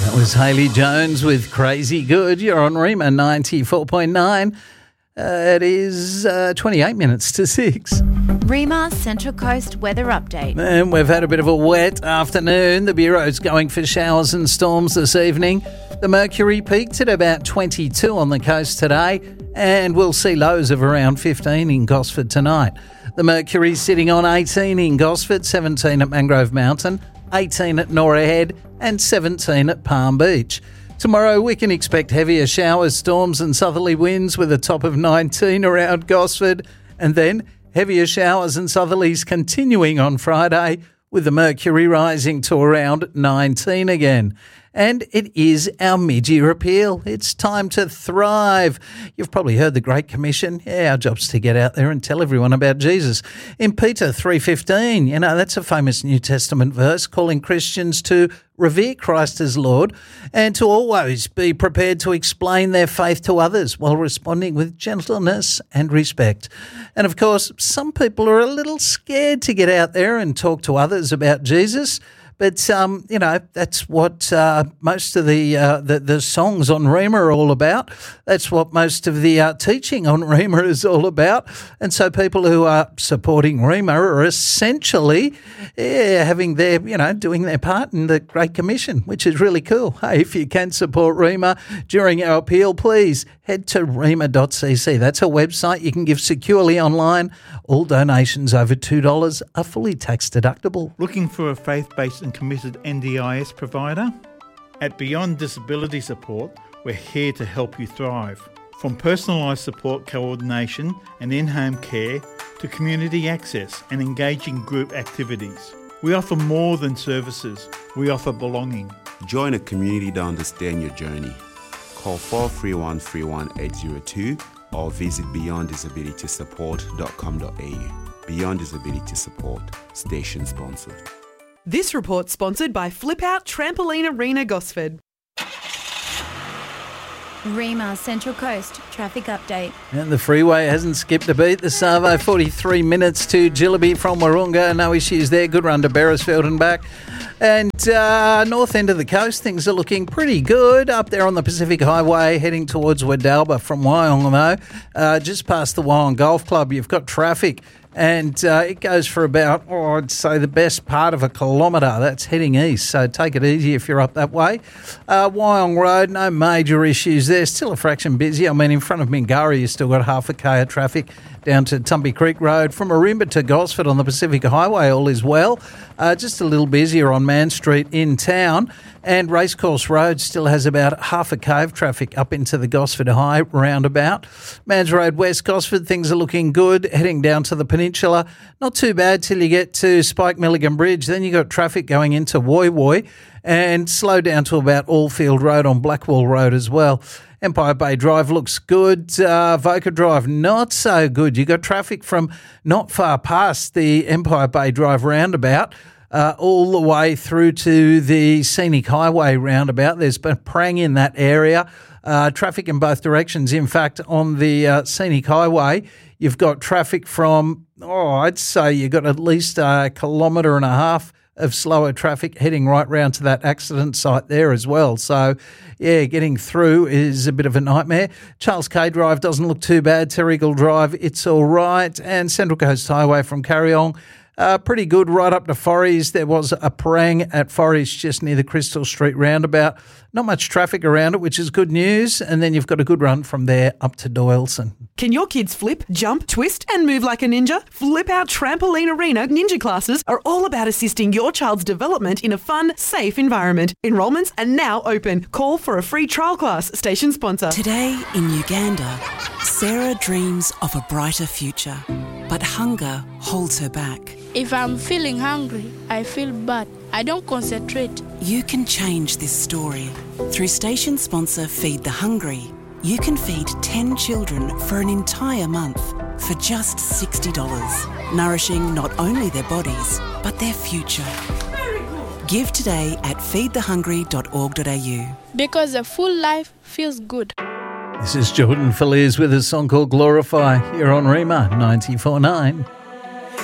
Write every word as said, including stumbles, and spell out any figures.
That was Hayley Jones with Crazy Good. You're on Rima ninety-four point nine. Uh, it is uh, twenty-eight minutes to six. Rima Central Coast weather update. And we've had a bit of a wet afternoon. The Bureau's going for showers and storms this evening. The mercury peaked at about twenty-two on the coast today, and we'll see lows of around fifteen in Gosford tonight. The mercury's sitting on eighteen in Gosford, seventeen at Mangrove Mountain, eighteen at Norah Head, and seventeen at Palm Beach. Tomorrow we can expect heavier showers, storms and southerly winds with a top of nineteen around Gosford, and then heavier showers and southerlies continuing on Friday with the mercury rising to around nineteen again. And it is our mid-year appeal. It's time to thrive. You've probably heard the Great Commission. Yeah, our job's to get out there and tell everyone about Jesus. In Peter three fifteen, you know, that's a famous New Testament verse calling Christians to revere Christ as Lord and to always be prepared to explain their faith to others while responding with gentleness and respect. And of course, some people are a little scared to get out there and talk to others about Jesus. But, um, you know, that's what uh, most of the, uh, the the songs on Rima are all about. That's what most of the uh, teaching on Rima is all about. And so people who are supporting Rima are essentially yeah, having their, you know, doing their part in the Great Commission, which is really cool. Hey, if you can support Rima during our appeal, please head to rima dot c c. That's a website you can give securely online. All donations over two dollars are fully tax deductible. Looking for a faith-based and committed N D I S provider? At Beyond Disability Support, we're here to help you thrive. From personalised support coordination and in-home care to community access and engaging group activities. We offer more than services, we offer belonging. Join a community to understand your journey. Call four three one, three one eight zero two or visit beyond disability support dot com dot a u. Beyond Disability Support, station sponsored. This report sponsored by Flip Out Trampoline Arena Gosford. Rima Central Coast traffic update. And the freeway hasn't skipped a beat. The Savo, forty-three minutes to Jillaby from Wahroonga. No issues there. Good run to Beresfield and back. And uh, north end of the coast, things are looking pretty good. Up there on the Pacific Highway, heading towards Wadalba from Wyong, though. Uh, just past the Wyong Golf Club, you've got traffic. And uh, it goes for about, oh, I'd say the best part of a kilometre. That's heading east, so take it easy if you're up that way. Uh, Wyong Road, no major issues there. Still a fraction busy. I mean, in front of Mingara, you've still got half a k of traffic down to Tumby Creek Road. From Arimba to Gosford on the Pacific Highway, all is well. Uh, just a little busier on Man Street in town. And Racecourse Road still has about half a k of traffic up into the Gosford High roundabout. Mans Road West Gosford, things are looking good. Heading down to the Peninsula, not too bad till you get to Spike Milligan Bridge. Then you got traffic going into Woy Woy and slow down to about Allfield Road on Blackwall Road as well. Empire Bay Drive looks good. Uh, Voca Drive, not so good. You got traffic from not far past the Empire Bay Drive roundabout uh, all the way through to the Scenic Highway roundabout. There's been prang in that area. Uh, traffic in both directions. In fact, on the uh, Scenic Highway, you've got traffic from, oh, I'd say you've got at least a kilometre and a half of slower traffic heading right round to that accident site there as well. So, yeah, getting through is a bit of a nightmare. Charles K Drive doesn't look too bad. Terrigal Drive, it's all right. And Central Coast Highway from Carryong, uh, pretty good right up to Forries. There was a parang at Forries just near the Crystal Street roundabout. Not much traffic around it, which is good news. And then you've got a good run from there up to Doyleson. Can your kids flip, jump, twist and move like a ninja? Flip Out Trampoline Arena ninja classes are all about assisting your child's development in a fun, safe environment. Enrollments are now open. Call for a free trial class, station sponsor. Today in Uganda, Sarah dreams of a brighter future, but hunger holds her back. If I'm feeling hungry, I feel bad. I don't concentrate. You can change this story. Through station sponsor Feed the Hungry, you can feed ten children for an entire month for just sixty dollars, nourishing not only their bodies, but their future. Give today at feed the hungry dot org dot a u. Because a full life feels good. This is Jordan Feliz with a song called Glorify. You're on Rima ninety-four point nine.